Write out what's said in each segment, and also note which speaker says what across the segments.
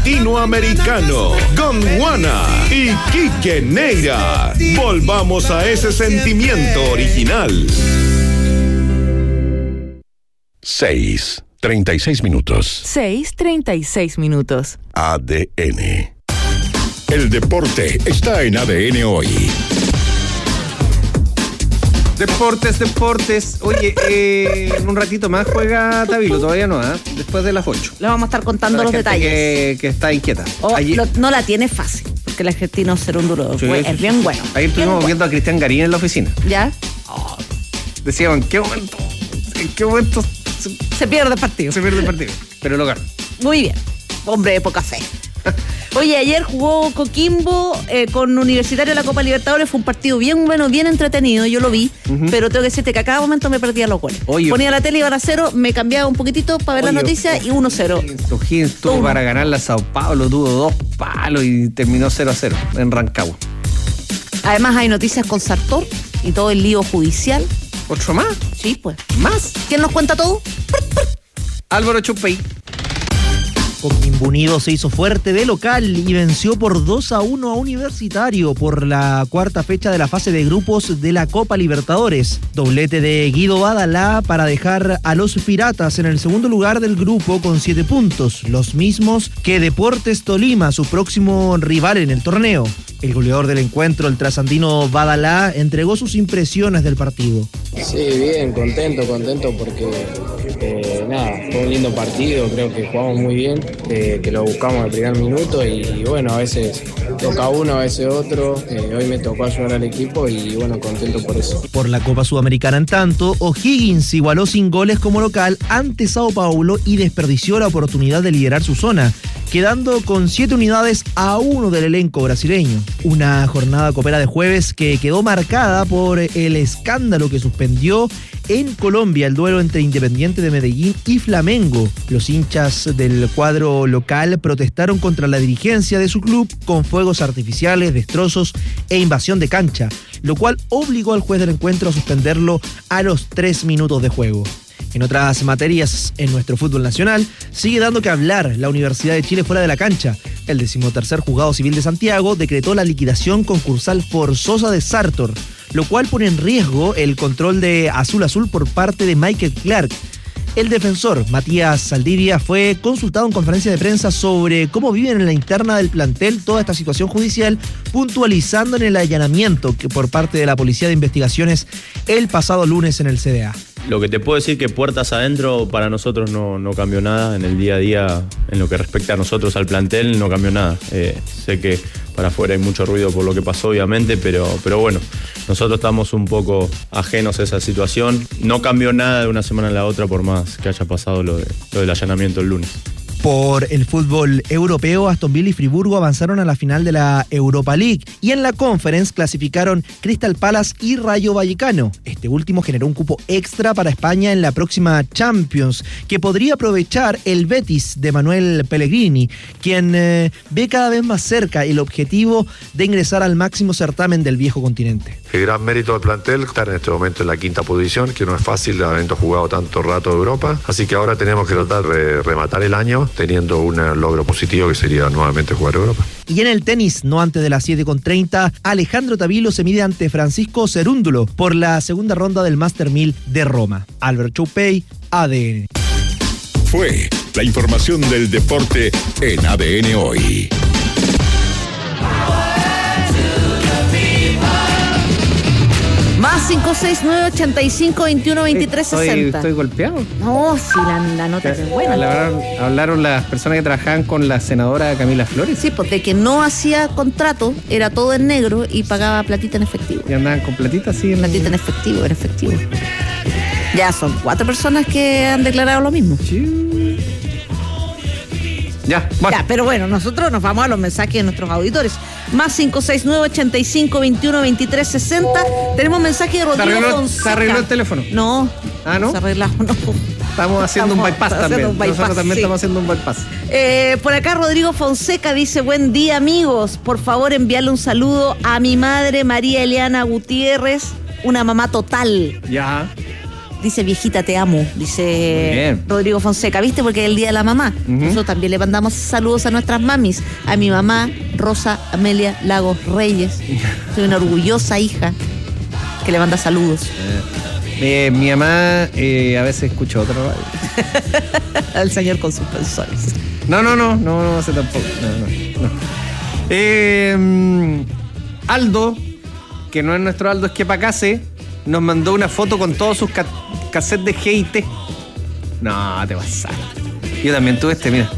Speaker 1: latinoamericano, Gondwana y Quique Neira. Volvamos a ese sentimiento original. 6:36 minutos.
Speaker 2: 6:36 minutos.
Speaker 1: ADN. El deporte está en ADN hoy.
Speaker 3: Deportes. Oye, en un ratito más juega Tabilo, todavía no, después de las 8.
Speaker 2: Le vamos a estar contando los detalles.
Speaker 3: Que está inquieta.
Speaker 2: No la tiene fácil, porque el argentino será un duro. Sí, es bien bueno.
Speaker 3: Ayer estuvimos viendo a Cristian Garín en la oficina.
Speaker 2: ¿Ya?
Speaker 3: Decían, ¿en qué momento
Speaker 2: se pierde el partido?
Speaker 3: Se pierde el partido, pero lo ganó.
Speaker 2: Muy bien, hombre de poca fe. Oye, ayer jugó Coquimbo con Universitario de la Copa Libertadores. Fue un partido bien bueno, bien entretenido, yo lo vi. Pero tengo que decirte que a cada momento me perdía los goles. Ponía la tele, iban a 0, me cambiaba un poquitito para ver las noticias y 1-0.
Speaker 3: O'Higgins tuvo para ganar la Sao Paulo, tuvo 2 palos y terminó 0-0 en Rancagua.
Speaker 2: Además hay noticias con Sartor y todo el lío judicial.
Speaker 3: ¿Otro más?
Speaker 2: Sí, pues.
Speaker 3: ¿Más?
Speaker 2: ¿Quién nos cuenta todo?
Speaker 3: Álvaro Chupey.
Speaker 4: Coquimbo Unido se hizo fuerte de local y venció por 2-1 a Universitario por la cuarta fecha de la fase de grupos de la Copa Libertadores. Doblete de Guido Badalá para dejar a los Piratas en el segundo lugar del grupo con 7 puntos, los mismos que Deportes Tolima, su próximo rival en el torneo. El goleador del encuentro, el trasandino Badalá, entregó sus impresiones del partido.
Speaker 5: Sí, bien, contento porque fue un lindo partido, creo que jugamos muy bien, que lo buscamos al primer minuto y bueno, a veces toca uno, a veces otro, hoy me tocó ayudar al equipo y bueno, contento por eso.
Speaker 4: Por la Copa Sudamericana, en tanto, O'Higgins igualó sin goles como local ante Sao Paulo y desperdició la oportunidad de liderar su zona, quedando con 7 unidades a 1 del elenco brasileño. Una jornada copera de jueves que quedó marcada por el escándalo que suspendió en Colombia el duelo entre Independiente de Medellín y Flamengo. Los hinchas del cuadro local protestaron contra la dirigencia de su club con fuegos artificiales, destrozos e invasión de cancha, lo cual obligó al juez del encuentro a suspenderlo a los 3 minutos de juego. En otras materias, en nuestro fútbol nacional, sigue dando que hablar la Universidad de Chile fuera de la cancha. El 13º Juzgado Civil de Santiago decretó la liquidación concursal forzosa de Sartor, lo cual pone en riesgo el control de Azul Azul por parte de Michael Clark. El defensor, Matías Saldivia, fue consultado en conferencia de prensa sobre cómo viven en la interna del plantel toda esta situación judicial, puntualizando en el allanamiento que por parte de la Policía de Investigaciones el pasado lunes en el CDA.
Speaker 6: Lo que te puedo decir que puertas adentro para nosotros no cambió nada. En el día a día, en lo que respecta a nosotros, al plantel, no cambió nada. Sé que para afuera hay mucho ruido por lo que pasó, obviamente, pero bueno, nosotros estamos un poco ajenos a esa situación. No cambió nada de una semana a la otra, por más que haya pasado lo del allanamiento el lunes.
Speaker 4: Por el fútbol europeo, Aston Villa y Friburgo avanzaron a la final de la Europa League y en la Conference clasificaron Crystal Palace y Rayo Vallecano. Este último generó un cupo extra para España en la próxima Champions, que podría aprovechar el Betis de Manuel Pellegrini, quien ve cada vez más cerca el objetivo de ingresar al máximo certamen del viejo continente.
Speaker 7: El gran mérito del plantel, estar en este momento en la 5ª posición, que no es fácil habiendo jugado tanto rato de Europa, así que ahora tenemos que tratar de rematar el año teniendo un logro positivo que sería nuevamente jugar Europa.
Speaker 4: Y en el tenis, no antes de las 7:30, Alejandro Tabilo se mide ante Francisco Cerúndulo por la segunda ronda del Master 1000 de Roma. Álvaro Choupey, ADN.
Speaker 1: Fue la información del deporte en ADN hoy.
Speaker 2: Más 569-85-21-23-60.
Speaker 3: Estoy golpeado.
Speaker 2: No, sí, la nota es buena.
Speaker 3: Hablaron las personas que trabajaban con la senadora Camila Flores.
Speaker 2: Sí, porque que no hacía contrato, era todo en negro y pagaba platita en efectivo.
Speaker 3: Y andaban con platita, sí.
Speaker 2: Platita en efectivo. Ya son 4 personas que han declarado lo mismo.
Speaker 3: Sí. Ya, bueno.
Speaker 2: Ya, pero bueno, nosotros nos vamos a los mensajes de nuestros auditores. Más 569-85-21-23-60. Tenemos mensaje de Rodrigo Fonseca.
Speaker 3: ¿Se arregló el teléfono?
Speaker 2: No.
Speaker 3: ¿Ah, no?
Speaker 2: Se arregló, no.
Speaker 3: Estamos haciendo un bypass también. Nosotros también estamos haciendo un bypass.
Speaker 2: Por acá Rodrigo Fonseca dice: buen día, amigos. Por favor, enviarle un saludo a mi madre María Eliana Gutiérrez, una mamá total.
Speaker 3: Ya.
Speaker 2: Dice, viejita, te amo, dice
Speaker 3: Bien.
Speaker 2: Rodrigo Fonseca, ¿viste? Porque es el Día de la Mamá. Nosotros también le mandamos saludos a nuestras mamis. A mi mamá, Rosa Amelia Lagos Reyes. Soy una orgullosa hija que le manda saludos.
Speaker 3: Mi mamá a veces escucha otra radio.
Speaker 2: Al señor con sus pensones.
Speaker 3: No, hace tampoco. No. Aldo, que no es nuestro Aldo, es que Pacase, nos mandó una foto con todos sus cassettes de G&T. No, te vas a... Yo también tuve mira.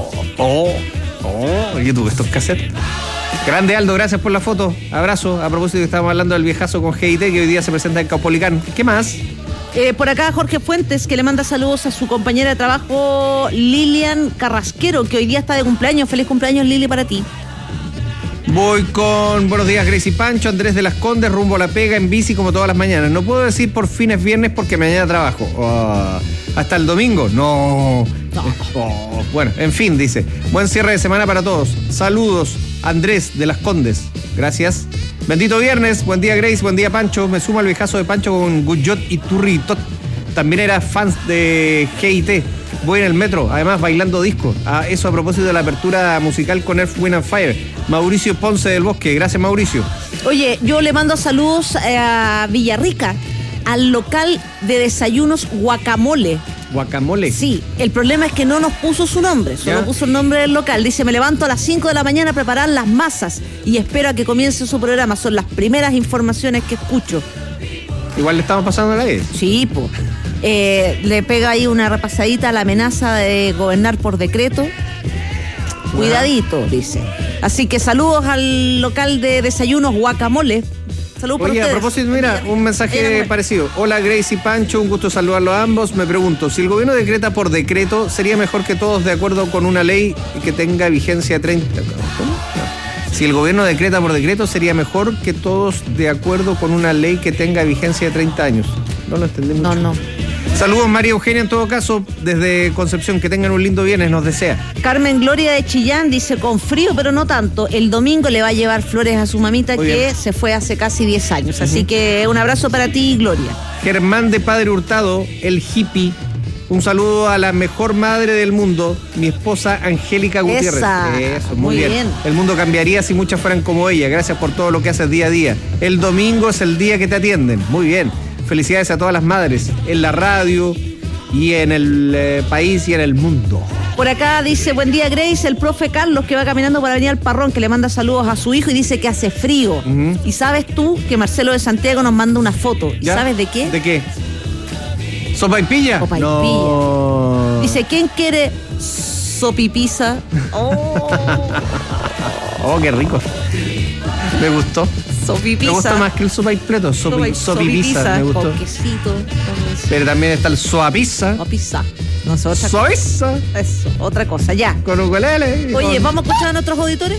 Speaker 3: Yo tuve estos cassettes. Grande Aldo, gracias por la foto. Abrazo. A propósito que estábamos hablando del viejazo con G&T que hoy día se presenta en Caupolicán. ¿Qué más?
Speaker 2: Por acá Jorge Fuentes, que le manda saludos a su compañera de trabajo Lilian Carrasquero, que hoy día está de cumpleaños. Feliz cumpleaños, Lili, para ti.
Speaker 3: Voy con buenos días, Grace y Pancho, Andrés de las Condes, rumbo a la pega en bici como todas las mañanas. No puedo decir por fin es viernes porque mañana trabajo. ¿Hasta el domingo? No. Bueno, en fin, dice. Buen cierre de semana para todos. Saludos, Andrés de las Condes. Gracias. Bendito viernes. Buen día, Grace. Buen día, Pancho. Me sumo al viejazo de Pancho con Guyot y Turritot. También era fans de G&T. Voy en el metro, además bailando disco. Eso a propósito de la apertura musical con Earth, Wind and Fire. Mauricio Ponce del Bosque. Gracias, Mauricio.
Speaker 2: Oye, yo le mando saludos a Villarrica, al local de desayunos Guacamole.
Speaker 3: ¿Guacamole?
Speaker 2: Sí, el problema es que no nos puso su nombre, solo
Speaker 3: ¿Ya?
Speaker 2: puso el nombre del local. Dice, me levanto a las 5 de la mañana a preparar las masas y espero a que comience su programa. Son las primeras informaciones que escucho.
Speaker 3: Igual le estamos pasando la vida.
Speaker 2: Sí, pues. Le pega ahí una repasadita a la amenaza de gobernar por decreto. Cuidadito, dice. Así que saludos al local de desayunos Guacamole. Saludos para
Speaker 3: Oye,
Speaker 2: ustedes.
Speaker 3: a propósito, mira, un mensaje parecido. Hola, Grace y Pancho, un gusto saludarlos a ambos. Me pregunto, si el gobierno decreta por decreto, ¿sería mejor que todos de acuerdo con una ley que tenga vigencia 30? ¿Cómo? No. Si el gobierno decreta por decreto, ¿sería mejor que todos de acuerdo con una ley que tenga vigencia de 30 años? No lo entendí mucho.
Speaker 2: No.
Speaker 3: Saludos, María Eugenia, en todo caso, desde Concepción. Que tengan un lindo viernes, nos desea.
Speaker 2: Carmen Gloria de Chillán dice, con frío, pero no tanto. El domingo le va a llevar flores a su mamita
Speaker 3: Muy
Speaker 2: que
Speaker 3: bien.
Speaker 2: se fue hace casi 10 años. Así que un abrazo para ti, Gloria.
Speaker 3: Germán de Padre Hurtado, el hippie. Un saludo a la mejor madre del mundo, mi esposa Angélica Gutiérrez.
Speaker 2: Esa.
Speaker 3: Eso,
Speaker 2: Muy
Speaker 3: muy bien.
Speaker 2: bien.
Speaker 3: El mundo cambiaría si muchas fueran como ella. Gracias por todo lo que haces día a día. El domingo es el día que te atienden. Muy bien. Felicidades a todas las madres en la radio y en el país y en el mundo.
Speaker 2: Por acá dice, buen día, Grace, el profe Carlos que va caminando por Avenida El Parrón, que le manda saludos a su hijo y dice que hace frío. Y sabes tú que Marcelo de Santiago nos manda una foto. ¿Y
Speaker 3: ¿Ya?
Speaker 2: sabes de qué?
Speaker 3: ¿De qué? ¿Sopaipilla?
Speaker 2: Sopaipilla.
Speaker 3: No.
Speaker 2: Dice, ¿quién quiere sopipisa? Oh,
Speaker 3: Oh, qué rico. Me gustó.
Speaker 2: sopipisa.
Speaker 3: Me gusta más que el sopaipleto. Sopipisa me gustó.
Speaker 2: Con quesito.
Speaker 3: Pero también está el soapizza.
Speaker 2: Sopipisa. No sé, otra cosa.
Speaker 3: Soisa.
Speaker 2: Eso, otra cosa, ya.
Speaker 3: Con ukulele.
Speaker 2: Oye, ¿vamos a escuchar a nuestros auditores?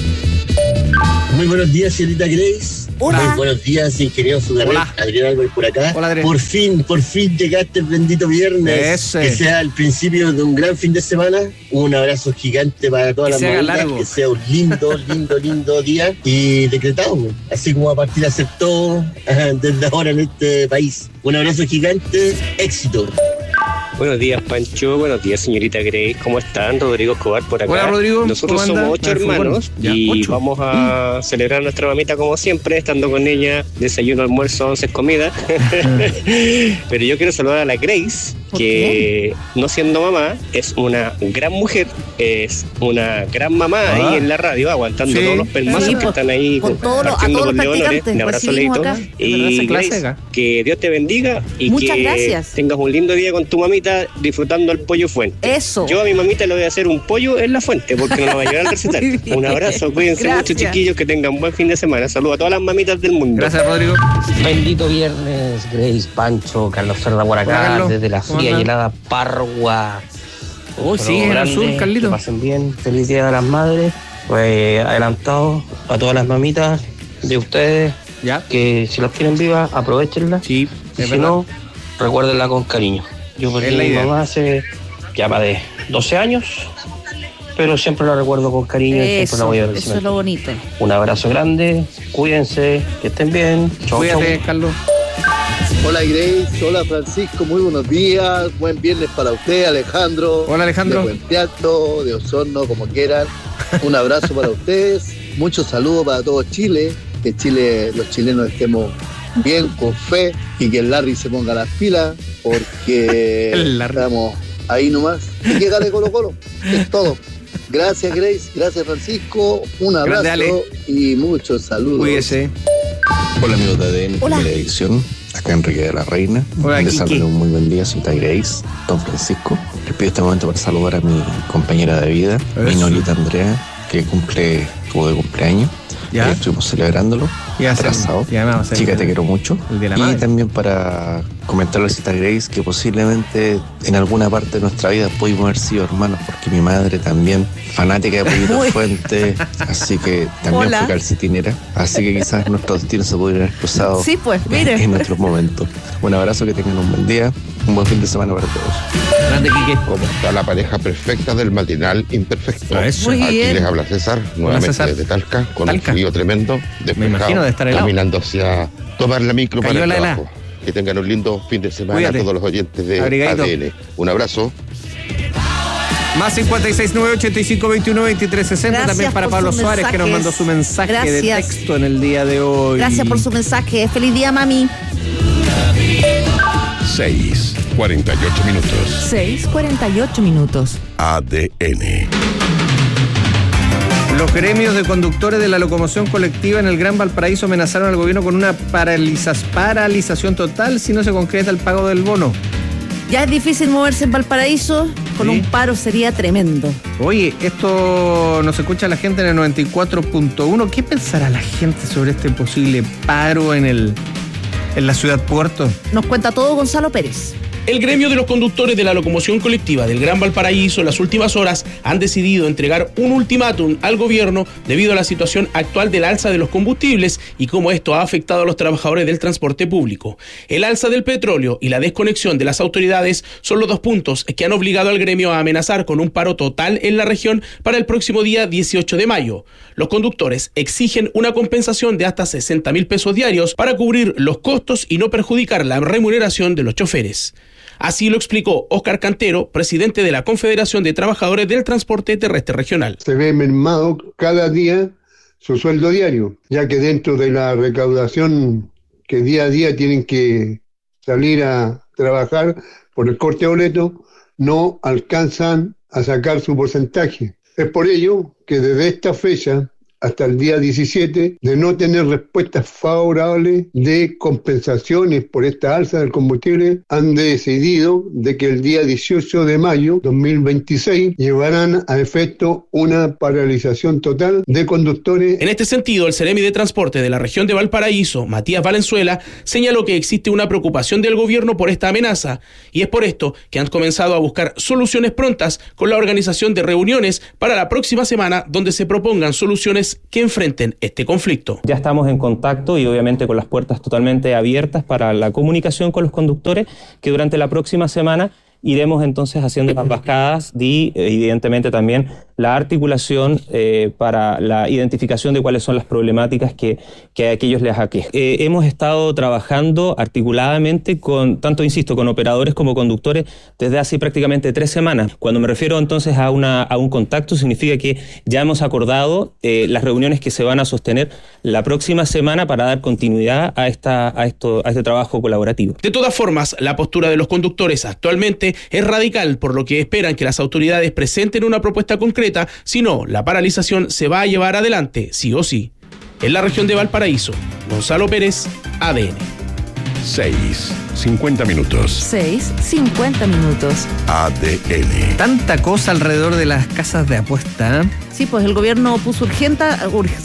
Speaker 8: Muy buenos días, señorita Grace.
Speaker 2: Hola.
Speaker 8: Muy buenos días, ingeniero Sudarret.
Speaker 3: Hola.
Speaker 8: Adrián Álvarez por acá.
Speaker 3: Hola, Adrián.
Speaker 8: Por fin llegaste el bendito viernes.
Speaker 3: Ese.
Speaker 8: Que sea el principio de un gran fin de semana. Un abrazo gigante para todas
Speaker 3: Que
Speaker 8: las
Speaker 3: se haga
Speaker 8: mamitas.
Speaker 3: largo.
Speaker 8: Que sea un lindo día. Y decretado, así como a partir a hacer todo desde ahora en este país. Un abrazo gigante, éxito.
Speaker 9: Buenos días, Pancho. Buenos días, señorita Grace. ¿Cómo están? Rodrigo Escobar por acá.
Speaker 3: Hola, Rodrigo.
Speaker 9: Nosotros
Speaker 3: ¿Cómo anda?
Speaker 9: somos 8
Speaker 3: Al fútbol.
Speaker 9: hermanos
Speaker 3: Ya,
Speaker 9: y
Speaker 3: 8.
Speaker 9: vamos a celebrar a nuestra mamita como siempre, estando con ella, desayuno, almuerzo, 11 comida. Pero yo quiero saludar a la Grace,
Speaker 2: ¿Por
Speaker 9: que no siendo mamá, es una gran mujer, es una gran mamá ahí en la radio, aguantando
Speaker 3: Sí.
Speaker 9: todos los pelmazos
Speaker 2: Sí,
Speaker 9: que
Speaker 2: pues,
Speaker 9: están ahí
Speaker 2: con todos los- a
Speaker 9: partiendo
Speaker 2: todos los
Speaker 9: con leonores.
Speaker 2: practicantes,
Speaker 9: Un abrazo,
Speaker 2: recibimos
Speaker 9: Leito.
Speaker 2: acá.
Speaker 3: Es verdad,
Speaker 9: Y
Speaker 3: esa clase
Speaker 9: Grace,
Speaker 3: acá.
Speaker 9: que Dios te bendiga y
Speaker 2: Muchas
Speaker 9: que
Speaker 2: gracias.
Speaker 9: tengas un lindo día con tu mamita disfrutando el pollo fuente.
Speaker 2: Eso.
Speaker 9: Yo a mi mamita le voy a hacer un pollo en la fuente porque no la va a llevar al recital.
Speaker 2: Muy bien.
Speaker 9: Un abrazo, cuídense
Speaker 2: Gracias.
Speaker 9: mucho, chiquillos, que tengan buen fin de semana. Saludos a todas las mamitas del mundo.
Speaker 3: Gracias, Rodrigo.
Speaker 10: Bendito viernes, Grace, Pancho, Carlos Cerda por acá,
Speaker 3: Hola, Carlos.
Speaker 10: desde la
Speaker 3: ¿Cómo
Speaker 10: fría y
Speaker 3: anda?
Speaker 10: helada Pargua.
Speaker 3: Oh, sí, en el sur, Carlito.
Speaker 10: Que pasen bien, feliz día de las madres. Pues adelantado a todas las mamitas de ustedes,
Speaker 3: Ya.
Speaker 10: que si las tienen vivas, aprovechenlas.
Speaker 3: Sí,
Speaker 10: Y
Speaker 3: es
Speaker 10: si
Speaker 3: verdad.
Speaker 10: no, recuérdenla con cariño. Yo perdí
Speaker 3: Es la
Speaker 10: a mi
Speaker 3: idea.
Speaker 10: mamá hace ya más de 12 años, pero siempre la recuerdo con cariño y siempre la voy a ver.
Speaker 2: Eso es lo bonito.
Speaker 10: Un abrazo grande, cuídense, que estén bien. Chau, chau.
Speaker 3: Cuídate, Carlos.
Speaker 11: Hola Grace, hola Francisco, muy buenos días, buen viernes para usted, Alejandro.
Speaker 3: Hola Alejandro.
Speaker 11: De Puente Alto, de Osorno, como quieran. Un abrazo para ustedes, muchos saludos para todo Chile, que Chile, los chilenos estemos bien, con fe, y que el Larry se ponga las pilas, porque estamos ahí nomás. Y que gane Colo Colo, es todo. Gracias Grace, gracias Francisco, un abrazo y muchos saludos.
Speaker 3: Cuídese.
Speaker 12: Hola amigos de ADN,
Speaker 2: Hola.
Speaker 12: primera edición, acá Enrique de la Reina.
Speaker 3: Hola,
Speaker 12: Les
Speaker 3: Kiki.
Speaker 12: saludo un muy buen día, Santa Grace, don Francisco. Les pido este momento para saludar a mi compañera de vida, mi Nolita Andrea, que tuvo de cumpleaños.
Speaker 3: ¿Ya?
Speaker 12: Estuvimos celebrándolo, atrasado. Chica, te quiero mucho.
Speaker 3: El de la
Speaker 12: y
Speaker 3: madre.
Speaker 12: también para comentarle a Santa Grace que posiblemente en alguna parte de nuestra vida pudimos haber sido hermanos, porque mi madre también, fanática de Pollito Fuente, así que también
Speaker 2: Hola.
Speaker 12: fue calcetinera. Así que quizás nuestros destinos se pudieran haber cruzado
Speaker 2: Sí, pues, mire.
Speaker 12: en otros momentos. Un abrazo, que tengan un buen día, un buen fin de semana para todos.
Speaker 3: Grande Quique.
Speaker 13: ¿Cómo está la pareja perfecta del matinal imperfecto?
Speaker 2: Muy
Speaker 13: Aquí
Speaker 2: bien.
Speaker 13: les habla César, nuevamente
Speaker 3: César.
Speaker 13: desde Talca, con
Speaker 3: Talca.
Speaker 13: un frío tremendo,
Speaker 3: Me
Speaker 13: despejado,
Speaker 3: imagino de estar helado.
Speaker 13: caminando hacia tomar la micro
Speaker 3: Cayó
Speaker 13: para el
Speaker 3: la helada.
Speaker 13: trabajo. Que tengan un lindo fin de semana.
Speaker 3: Cuídate.
Speaker 13: A todos los oyentes de
Speaker 3: Abrigadito.
Speaker 13: ADN. Un abrazo.
Speaker 3: Más 569-8521-2360.
Speaker 2: Gracias
Speaker 3: También para
Speaker 2: por
Speaker 3: Pablo
Speaker 2: sus
Speaker 3: Suárez, que nos mandó
Speaker 2: mensajes.
Speaker 3: su mensaje de
Speaker 2: Gracias.
Speaker 3: texto en el día de hoy.
Speaker 2: Gracias por su mensaje. Feliz día, mami.
Speaker 1: 6:48 minutos.
Speaker 14: 6:48 minutos.
Speaker 1: ADN.
Speaker 3: Los gremios de conductores de la locomoción colectiva en el Gran Valparaíso amenazaron al gobierno con una paralización total si no se concreta el pago del bono.
Speaker 2: Ya es difícil moverse en Valparaíso, con
Speaker 3: Sí.
Speaker 2: un paro sería tremendo.
Speaker 3: Oye, esto nos escucha la gente en el 94.1. ¿Qué pensará la gente sobre este posible paro en la ciudad puerto?
Speaker 2: Nos cuenta todo Gonzalo Pérez.
Speaker 15: El gremio de los conductores de la locomoción colectiva del Gran Valparaíso en las últimas horas han decidido entregar un ultimátum al gobierno debido a la situación actual del alza de los combustibles y cómo esto ha afectado a los trabajadores del transporte público. El alza del petróleo y la desconexión de las autoridades son los dos puntos que han obligado al gremio a amenazar con un paro total en la región para el próximo día 18 de mayo. Los conductores exigen una compensación de hasta 60.000 pesos diarios para cubrir los costos y no perjudicar la remuneración de los choferes. Así lo explicó Óscar Cantero, presidente de la Confederación de Trabajadores del Transporte Terrestre Regional.
Speaker 16: Se ve mermado cada día su sueldo diario, ya que dentro de la recaudación que día a día tienen que salir a trabajar por el corte de boleto, no alcanzan a sacar su porcentaje. Es por ello que desde esta fecha hasta el día 17, de no tener respuestas favorables de compensaciones por esta alza del combustible, han decidido de que el día 18 de mayo 2026 llevarán a efecto una paralización total de conductores.
Speaker 15: En este sentido, el Seremi de Transporte de la región de Valparaíso, Matías Valenzuela, señaló que existe una preocupación del gobierno por esta amenaza y es por esto que han comenzado a buscar soluciones prontas con la organización de reuniones para la próxima semana donde se propongan soluciones que enfrenten este conflicto.
Speaker 10: Ya estamos en contacto y obviamente con las puertas totalmente abiertas para la comunicación con los conductores, que durante la próxima semana iremos entonces haciendo las cascadas y evidentemente también la articulación para la identificación de cuáles son las problemáticas que a aquellos les aquejan. Hemos estado trabajando articuladamente con, tanto insisto, con operadores como conductores desde hace prácticamente 3 semanas. Cuando me refiero entonces a un contacto, significa que ya hemos acordado las reuniones que se van a sostener la próxima semana para dar continuidad a este trabajo colaborativo.
Speaker 15: De todas formas, la postura de los conductores actualmente es radical, por lo que esperan que las autoridades presenten una propuesta concreta, si no, la paralización se va a llevar adelante, sí o sí. En la región de Valparaíso, Gonzalo Pérez, ADN.
Speaker 1: 6:50 minutos.
Speaker 14: 6:50 minutos.
Speaker 1: ADN.
Speaker 3: Tanta cosa alrededor de las casas de apuesta.
Speaker 2: Sí, pues el gobierno puso urgencia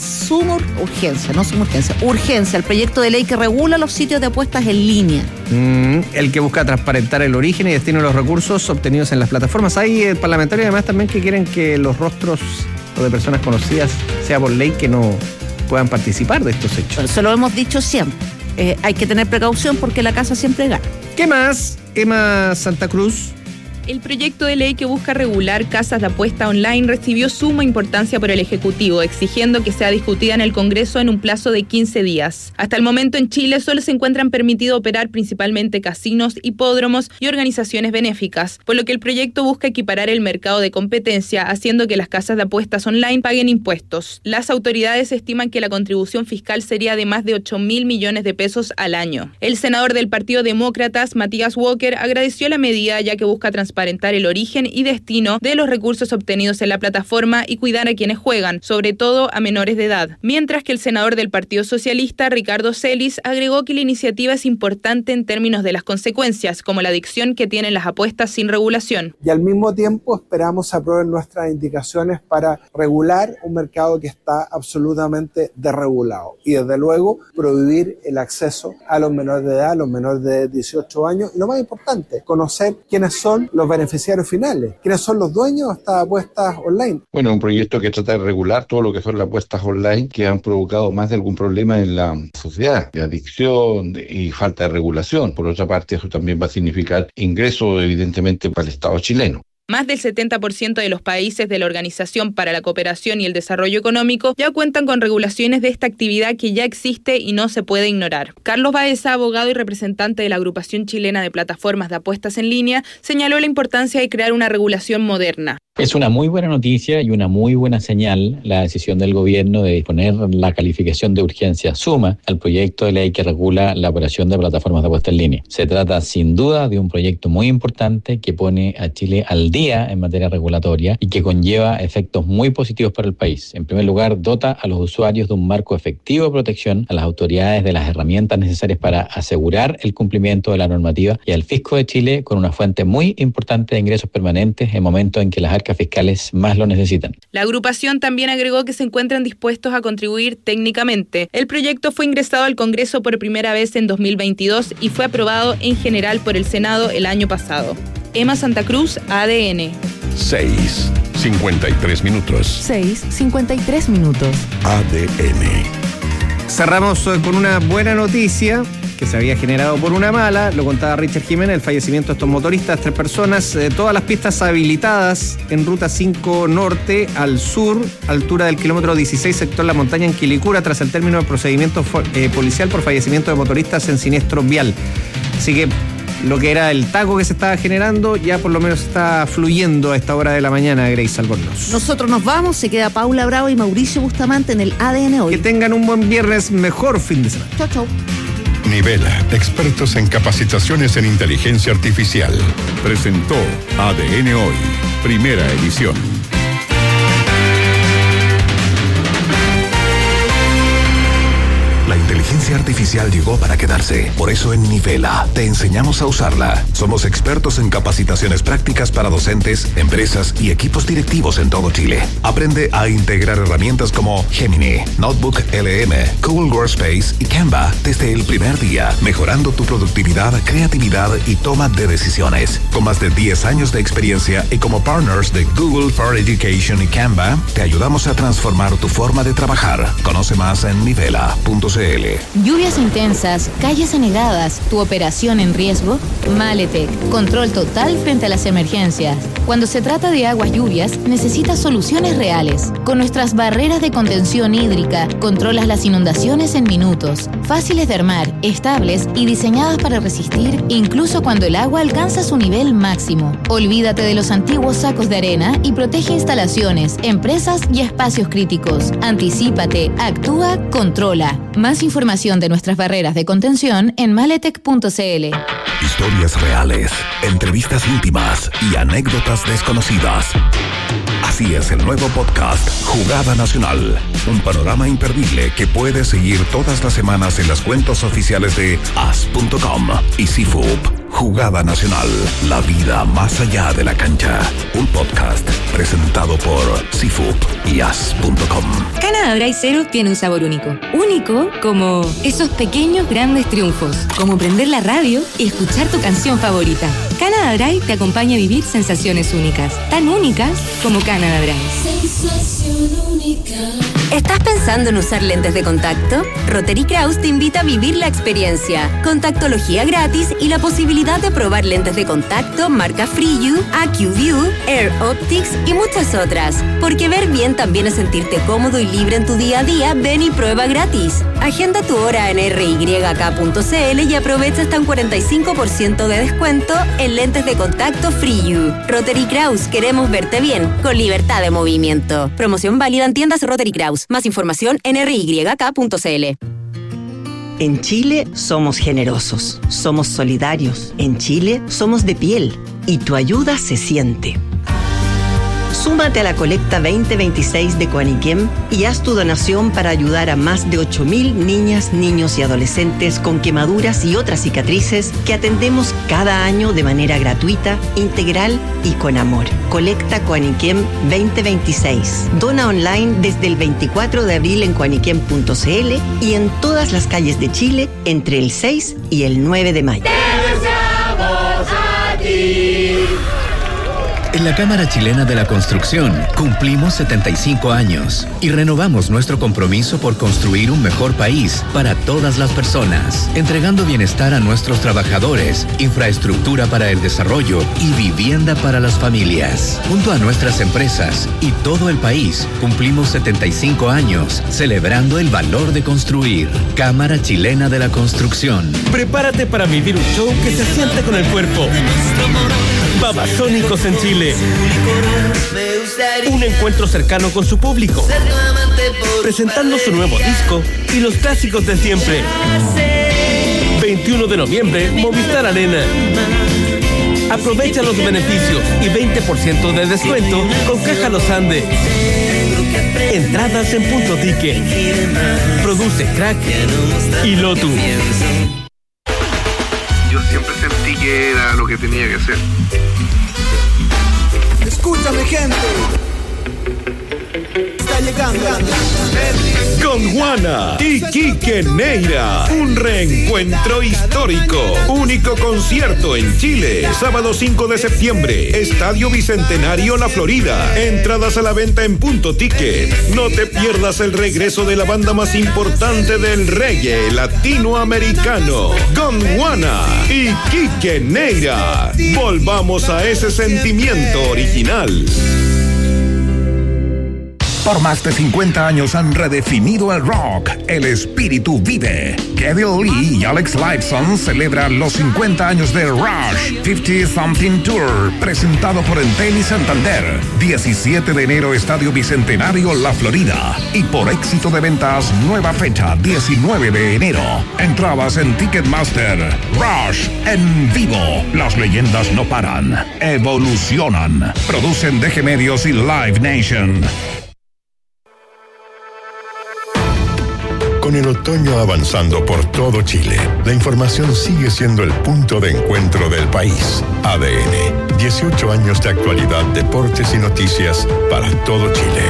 Speaker 2: al proyecto de ley que regula los sitios de apuestas en línea.
Speaker 3: El que busca transparentar el origen y destino de los recursos obtenidos en las plataformas. Hay parlamentarios además también que quieren que los rostros o de personas conocidas, sea por ley, que no puedan participar de estos hechos.
Speaker 2: Bueno, se lo hemos dicho siempre. Hay que tener precaución porque la casa siempre gana.
Speaker 3: ¿Qué más? Emma Santa Cruz.
Speaker 17: El proyecto de ley que busca regular casas de apuesta online recibió suma importancia por el Ejecutivo, exigiendo que sea discutida en el Congreso en un plazo de 15 días. Hasta el momento en Chile solo se encuentran permitidos operar principalmente casinos, hipódromos y organizaciones benéficas, por lo que el proyecto busca equiparar el mercado de competencia, haciendo que las casas de apuestas online paguen impuestos. Las autoridades estiman que la contribución fiscal sería de más de 8.000 millones de pesos al año. El senador del Partido Demócratas, Matías Walker, agradeció la medida ya que busca transparentar el origen y destino de los recursos obtenidos en la plataforma y cuidar a quienes juegan, sobre todo a menores de edad. Mientras que el senador del Partido Socialista, Ricardo Celis, agregó que la iniciativa es importante en términos de las consecuencias, como la adicción que tienen las apuestas sin regulación.
Speaker 18: Y al mismo tiempo esperamos aprueben nuestras indicaciones para regular un mercado que está absolutamente desregulado y desde luego prohibir el acceso a los menores de edad, a los menores de 18 años y lo más importante, conocer quiénes son los beneficiarios finales, quiénes son los dueños de estas apuestas online.
Speaker 13: Bueno, un proyecto que trata de regular todo lo que son las apuestas online que han provocado más de algún problema en la sociedad, de adicción y falta de regulación. Por otra parte, eso también va a significar ingresos, evidentemente, para el Estado chileno.
Speaker 17: Más del 70% de los países de la Organización para la Cooperación y el Desarrollo Económico ya cuentan con regulaciones de esta actividad que ya existe y no se puede ignorar. Carlos Baeza, abogado y representante de la Agrupación Chilena de Plataformas de Apuestas en Línea, señaló la importancia de crear una regulación moderna.
Speaker 19: Es una muy buena noticia y una muy buena señal la decisión del gobierno de disponer la calificación de urgencia suma al proyecto de ley que regula la operación de plataformas de apuesta en línea. Se trata sin duda de un proyecto muy importante que pone a Chile al día en materia regulatoria y que conlleva efectos muy positivos para el país. En primer lugar, dota a los usuarios de un marco efectivo de protección, a las autoridades de las herramientas necesarias para asegurar el cumplimiento de la normativa y al fisco de Chile con una fuente muy importante de ingresos permanentes en momentos en que las arcas fiscales más lo necesitan.
Speaker 17: La agrupación también agregó que se encuentran dispuestos a contribuir técnicamente. El proyecto fue ingresado al Congreso por primera vez en 2022 y fue aprobado en general por el Senado el año pasado. Emma Santa Cruz, ADN.
Speaker 1: 6:53 minutos.
Speaker 14: 6:53 minutos.
Speaker 1: ADN.
Speaker 3: Cerramos con una buena noticia que se había generado por una mala, lo contaba Richard Jiménez, el fallecimiento de estos motoristas, 3 personas, todas las pistas habilitadas en Ruta 5 Norte al sur, altura del kilómetro 16, sector La Montaña en Quilicura, tras el término del procedimiento policial por fallecimiento de motoristas en siniestro vial. Así que lo que era el taco que se estaba generando ya por lo menos está fluyendo a esta hora de la mañana, Grace Albornoz.
Speaker 2: Nosotros nos vamos, se queda Paula Bravo y Mauricio Bustamante en el ADN hoy.
Speaker 3: Que tengan un buen viernes, mejor fin de semana.
Speaker 2: Chau, chau.
Speaker 1: Nivela, expertos en capacitaciones en inteligencia artificial. Presentó ADN Hoy, primera edición. La inteligencia artificial llegó para quedarse. Por eso en Nivela te enseñamos a usarla. Somos expertos en capacitaciones prácticas para docentes, empresas y equipos directivos en todo Chile. Aprende a integrar herramientas como Gemini, Notebook LM, Google Workspace y Canva desde el primer día, mejorando tu productividad, creatividad y toma de decisiones. Con más de 10 años de experiencia y como partners de Google for Education y Canva, te ayudamos a transformar tu forma de trabajar. Conoce más en nivela.cl.
Speaker 20: Lluvias intensas, calles anegadas, tu operación en riesgo. Maletec, control total frente a las emergencias. Cuando se trata de aguas lluvias, necesitas soluciones reales. Con nuestras barreras de contención hídrica, controlas las inundaciones en minutos. Fáciles de armar, estables y diseñadas para resistir incluso cuando el agua alcanza su nivel máximo. Olvídate de los antiguos sacos de arena y protege instalaciones, empresas y espacios críticos. Anticípate, actúa, controla. Más información de nuestras barreras de contención en maletec.cl.
Speaker 1: Historias reales, entrevistas íntimas y anécdotas desconocidas. Así es el nuevo podcast Jugada Nacional. Un panorama imperdible que puedes seguir todas las semanas en las cuentas oficiales de as.com y CIFUP. Jugada Nacional, la vida más allá de la cancha. Un podcast presentado por CIFUP y as.com.
Speaker 21: Canadá Dry Zero tiene un sabor único. Único como esos pequeños grandes triunfos. Como prender la radio y escuchar tu canción favorita. Canada Dry te acompaña a vivir sensaciones únicas, tan únicas como Canada Dry.
Speaker 5: Sensación única.
Speaker 21: ¿Estás pensando en usar lentes de contacto? Rotary Kraus te invita a vivir la experiencia. Contactología gratis y la posibilidad de probar lentes de contacto marca FreeU, AccuView, Air Optics y muchas otras. Porque ver bien también es sentirte cómodo y libre en tu día a día. Ven y prueba gratis. Agenda tu hora en ryk.cl y aprovecha hasta un 45% de descuento en lentes de contacto FreeU. Rotary Kraus, queremos verte bien, con libertad de movimiento. Promoción válida en tiendas Rotary Kraus. Más información en ryk.cl.
Speaker 22: En Chile somos generosos, somos solidarios. En Chile somos de piel y tu ayuda se siente. Súmate a la colecta 2026 de Coaniquem y haz tu donación para ayudar a más de 8.000 niñas, niños y adolescentes con quemaduras y otras cicatrices que atendemos cada año de manera gratuita, integral y con amor. Colecta Coaniquem 2026. Dona online desde el 24 de abril en coaniquem.cl y en todas las calles de Chile entre el 6 y el 9 de mayo.
Speaker 5: ¡Te deseamos a ti!
Speaker 23: En la Cámara Chilena de la Construcción cumplimos 75 años y renovamos nuestro compromiso por construir un mejor país para todas las personas, entregando bienestar a nuestros trabajadores, infraestructura para el desarrollo y vivienda para las familias. Junto a nuestras empresas y todo el país, cumplimos 75 años celebrando el valor de construir. Cámara Chilena de la Construcción.
Speaker 24: Prepárate para vivir un show que se siente con el cuerpo. Babasónicos en Chile. Un encuentro cercano con su público, presentando su nuevo disco y los clásicos de siempre. 21 de noviembre, Movistar Arena. Aprovecha los beneficios y 20% de descuento con Caja Los Andes. Entradas en Punto Ticket. Produce Crack y Lotus.
Speaker 25: Yo siempre sentí que era lo que tenía que hacer.
Speaker 26: Escúchame, gente. Está llegando
Speaker 27: con Juana y Quique Neira, un reencuentro histórico, único concierto en Chile, sábado 5 de septiembre, Estadio Bicentenario La Florida, entradas a la venta en Punto Ticket. No te pierdas el regreso de la banda más importante del reggae latinoamericano, con Juana y Quique Neira. Volvamos a ese sentimiento original.
Speaker 1: Por más de 50 años han redefinido el rock. El espíritu vive. Kevin Lee y Alex Lifeson celebran los 50 años de Rush 50 Something Tour, presentado por Entel y Santander. 17 de enero, Estadio Bicentenario, La Florida. Y por éxito de ventas, nueva fecha, 19 de enero. Entradas en Ticketmaster. Rush en vivo. Las leyendas no paran. Evolucionan. Producen DG Medios y Live Nation.
Speaker 28: Con el otoño avanzando por todo Chile, la información sigue siendo el punto de encuentro del país. ADN, 18 años de actualidad, deportes y noticias para todo Chile.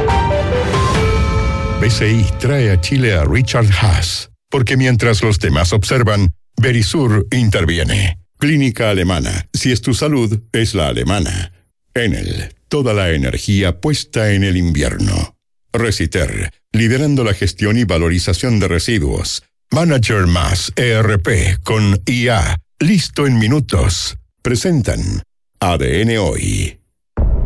Speaker 28: BCI trae a Chile a Richard Haas, porque mientras los demás observan, Verisur interviene. Clínica Alemana, si es tu salud, es la alemana. Enel, toda la energía puesta en el invierno. Reciter, liderando la gestión y valorización de residuos. Manager más ERP con IA, listo en minutos. Presentan ADN Hoy.